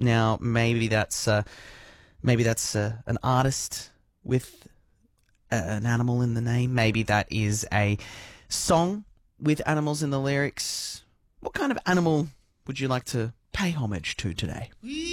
Now, maybe that's an artist with an animal in the name. Maybe that is a song with animals in the lyrics. What kind of animal would you like to pay homage to today?